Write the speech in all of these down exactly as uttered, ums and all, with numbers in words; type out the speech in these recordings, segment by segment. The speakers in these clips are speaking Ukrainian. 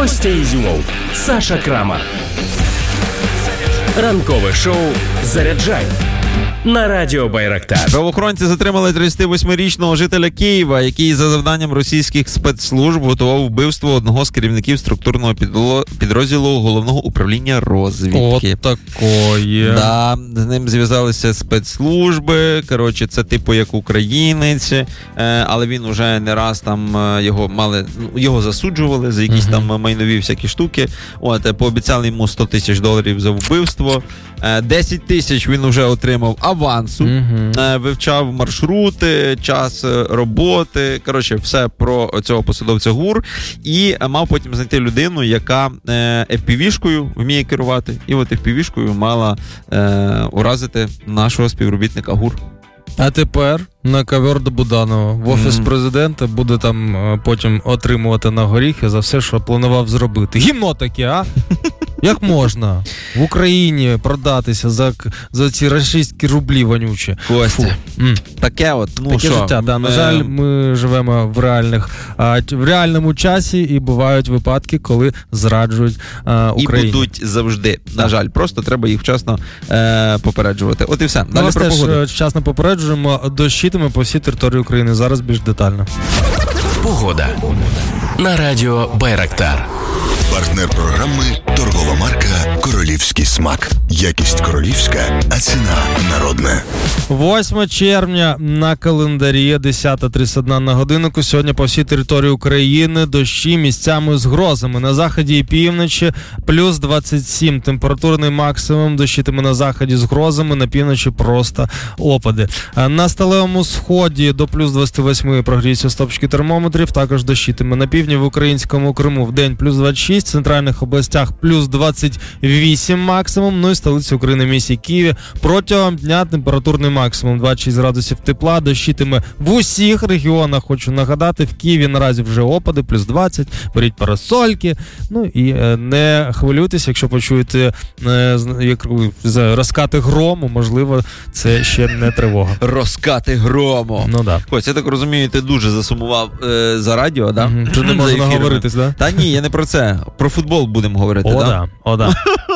Костя Ізюмов, Саша Крамар. Ранкове шоу «Заряджай» на радіо Байрактар. Правоохоронці затримали тридцятивосьмирічного жителя Києва, який за завданням російських спецслужб готував вбивство одного з керівників структурного підрозділу Головного управління розвідки. От такої. Да, з ним зв'язалися спецслужби, коротше, це типу як українець, але він уже не раз там його мали, його засуджували за якісь uh-huh. там майнові всякі штуки. От, пообіцяли йому сто тисяч доларів за вбивство. десять тисяч він вже отримав авансу, uh-huh. вивчав маршрути, час роботи, коротше, все про цього посадовця ГУР, і мав потім знайти людину, яка еф пі ві-шкою вміє керувати, і от еф пі ві-шкою мала е, уразити нашого співробітника ГУР. А тепер на ковер до Буданова в офіс mm. президента буде там потім отримувати на горіхи за все, що планував зробити. Гімно таке, а? Як можна в Україні продатися за, за ці рашистські рублі вонючі? Костя, mm. таке от, ну таке що? життя, да. На ми... жаль, ми живемо в реальних, а, в реальному часі, і бувають випадки, коли зраджують а, Україну. І будуть завжди, на жаль. Просто треба їх вчасно е, попереджувати. От і все. Далі Ми про теж погоду. вчасно попереджуємо, дощитиме по всій території України. Зараз більш детально. Погода на радіо Байрактар. Партнер програми – торгова марка «Королівський смак». Якість королівська, а ціна народна. восьмого червня на календарі, десята тридцять одна на годиннику. Сьогодні по всій території України дощі місцями з грозами. На заході і півночі плюс двадцять сім. Температурний максимум дощитиме на заході з грозами, на півночі просто опади. На сталевому сході до плюс двадцять вісім прогріються стопчики термометрів. Також дощитиме на півдні, в українському Криму в день плюс двадцять шість. В центральних областях плюс двадцять вісім максимум, ну і столиці України місті Києві протягом дня температурний максимум двадцять шість градусів тепла, дощитиме в усіх регіонах, хочу нагадати, в Києві наразі вже опади, плюс двадцять, беріть парасольки, ну і е, не хвилюйтесь, якщо почуєте е, як, розкати грому, можливо, це ще не тривога. Розкати грому. Ну да. Ось, я так розумію, ти дуже засумував е, за радіо, да? Угу. Чи не можна говоритись, да? Та ні, я не про це. Про футбол будемо говорити, о, да? да? О, да.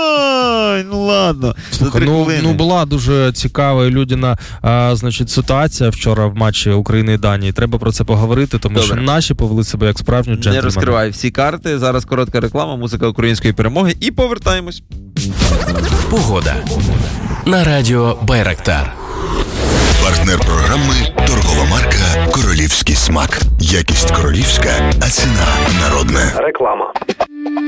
Ой, ну ладно. Слухай, ну, ну була дуже цікава і людяна а, значить, ситуація вчора в матчі України і Данії. Треба про це поговорити, тому Добре. Що наші повели себе як справжні джентльмени. Не розкривай всі карти. Зараз коротка реклама, музика української перемоги і повертаємось. Погода на радіо Байрактар. Партнер програми – торгова марка «Королівський смак». Якість королівська, а ціна народна. Реклама.